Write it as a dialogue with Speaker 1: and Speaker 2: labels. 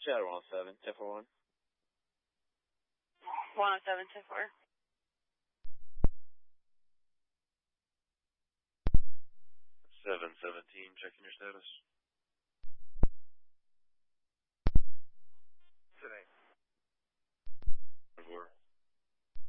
Speaker 1: Shadow 107, 1041.
Speaker 2: 107, 10-4.
Speaker 3: 717, checking your status.